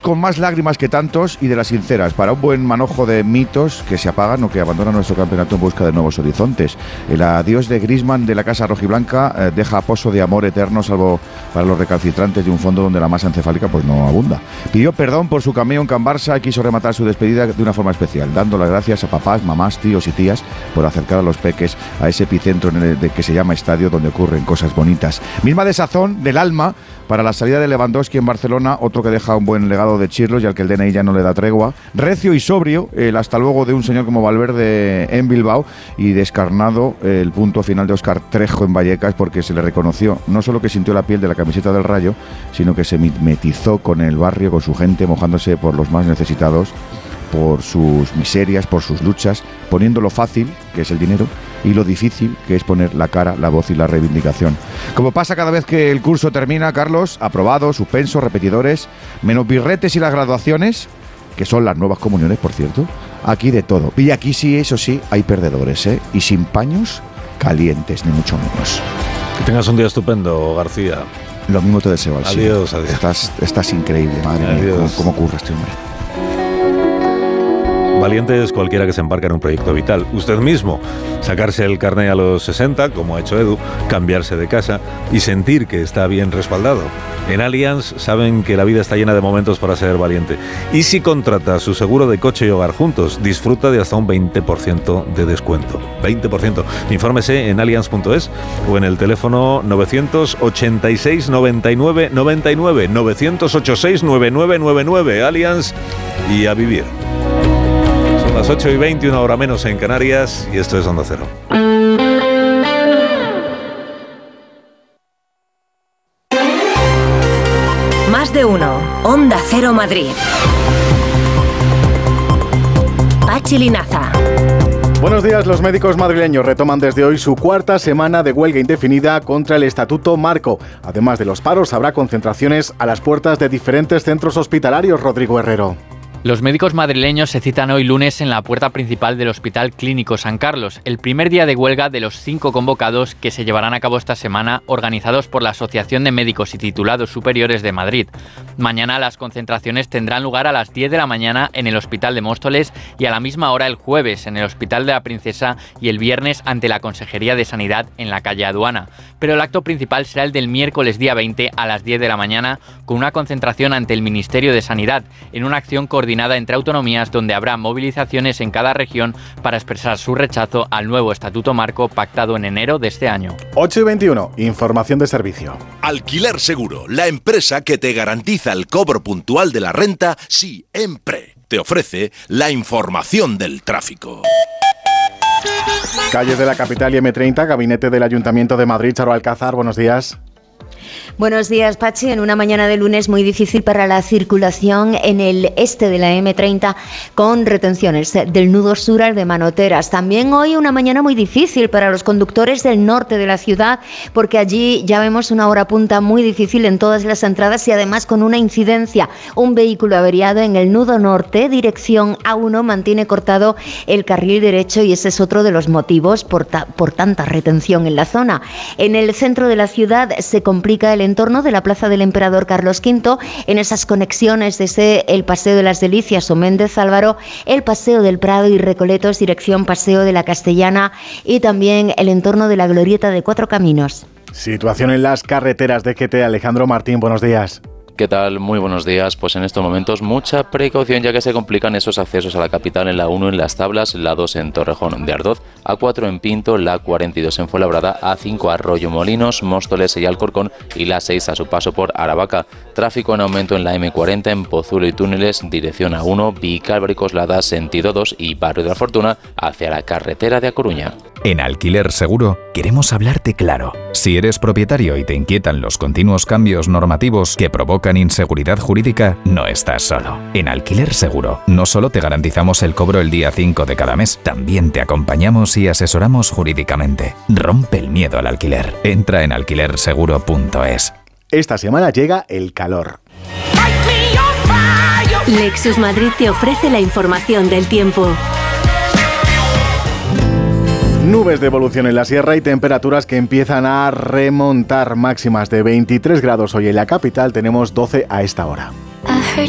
Con más lágrimas que tantos y de las sinceras, para un buen manojo de mitos que se apagan o que abandonan nuestro campeonato en busca de nuevos horizontes. El adiós de Griezmann de la Casa Rojiblanca deja pozo de amor eterno, salvo para los recalcitrantes de un fondo donde la masa encefálica pues no abunda. Pidió perdón por su cameo en Can Barça y quiso rematar su despedida de una forma especial, dando las gracias a papás, mamás, tíos y tías por acercar a los peques a ese epicentro que se llama estadio, donde ocurren cosas bonitas. Misma desazón del alma para la salida de Lewandowski en Barcelona, otro que deja un buen legado de Chirlos y al que el DNI ya no le da tregua. Recio y sobrio el hasta luego de un señor como Valverde en Bilbao, y descarnado el punto final de Óscar Trejo en Vallecas, porque se le reconoció no solo que sintió la piel de la camiseta del Rayo, sino que se mimetizó con el barrio, con su gente, mojándose por los más necesitados, por sus miserias, por sus luchas, poniendo lo fácil, que es el dinero, y lo difícil, que es poner la cara, la voz y la reivindicación. Como pasa cada vez que el curso termina, Carlos, aprobados, suspensos, repetidores, menos birretes y las graduaciones, que son las nuevas comuniones, por cierto, aquí de todo. Y aquí sí, eso sí, hay perdedores, ¿eh? Y sin paños calientes, ni mucho menos. Que tengas un día estupendo, García. Lo mismo te deseo, Alcide. Adiós, adiós. Estás increíble, madre mía, cómo ocurre este hombre. Valiente es cualquiera que se embarca en un proyecto vital. Usted mismo, sacarse el carné a los 60, como ha hecho Edu, cambiarse de casa y sentir que está bien respaldado. En Allianz saben que la vida está llena de momentos para ser valiente. Y si contrata su seguro de coche y hogar juntos, disfruta de hasta un 20% de descuento. 20%. Infórmese en allianz.es o en el teléfono 986 99 99, 986 9999. Allianz, y a vivir. Las 8:20, una hora menos en Canarias, y esto es Onda Cero. Más de uno. Onda Cero Madrid. Pachi Linaza. Buenos días. Los médicos madrileños retoman desde hoy su cuarta semana de huelga indefinida contra el Estatuto Marco. Además de los paros, habrá concentraciones a las puertas de diferentes centros hospitalarios. Rodrigo Herrero. Los médicos madrileños se citan hoy lunes en la puerta principal del Hospital Clínico San Carlos, el primer día de huelga de los 5 convocados que se llevarán a cabo esta semana, organizados por la Asociación de Médicos y Titulados Superiores de Madrid. Mañana las concentraciones tendrán lugar a las 10 de la mañana en el Hospital de Móstoles y a la misma hora el jueves en el Hospital de la Princesa y el viernes ante la Consejería de Sanidad en la calle Aduana. Pero el acto principal será el del miércoles día 20 a las 10 de la mañana con una concentración ante el Ministerio de Sanidad en una acción coordinada entre autonomías donde habrá movilizaciones en cada región para expresar su rechazo al nuevo Estatuto Marco pactado en enero de este año. 8:21, información de servicio. Alquiler Seguro, la empresa que te garantiza el cobro puntual de la renta siempre. Te ofrece la información del tráfico. Calles de la capital y M30, gabinete del Ayuntamiento de Madrid. Charo Alcázar, buenos días. Buenos días, Pachi. En una mañana de lunes muy difícil para la circulación en el este de la M30, con retenciones del nudo sur al de Manoteras. También hoy una mañana muy difícil para los conductores del norte de la ciudad, porque allí ya vemos una hora punta muy difícil en todas las entradas y además con una incidencia. Un vehículo averiado en el nudo norte, dirección A1, mantiene cortado el carril derecho y ese es otro de los motivos por tanta retención en la zona. En el centro de la ciudad se complica el entorno de la Plaza del Emperador Carlos V, en esas conexiones desde el Paseo de las Delicias o Méndez Álvaro, el Paseo del Prado y Recoletos, dirección Paseo de la Castellana, y también el entorno de la Glorieta de Cuatro Caminos. Situación en las carreteras de GT. Alejandro Martín, buenos días. ¿Qué tal? Muy buenos días. Pues en estos momentos mucha precaución, ya que se complican esos accesos a la capital en la 1 en Las Tablas, la 2 en Torrejón de Ardoz, A4 en Pinto, la 42 en Fuenlabrada, A5 a Arroyomolinos, Móstoles y Alcorcón y la 6 a su paso por Aravaca. Tráfico en aumento en la M40 en Pozuelo y Túneles, dirección A1, Vicálvaro y Coslada, sentido 2 y Barrio de la Fortuna hacia la carretera de A Coruña. En Alquiler Seguro queremos hablarte claro. Si eres propietario y te inquietan los continuos cambios normativos que provocan inseguridad jurídica, no estás solo. En Alquiler Seguro no solo te garantizamos el cobro el día 5 de cada mes, también te acompañamos y asesoramos jurídicamente. Rompe el miedo al alquiler. Entra en alquilerseguro.es. Esta semana llega el calor. Lexus Madrid te ofrece la información del tiempo. Nubes de evolución en la sierra y temperaturas que empiezan a remontar, máximas de 23 grados hoy en la capital, tenemos 12 a esta hora.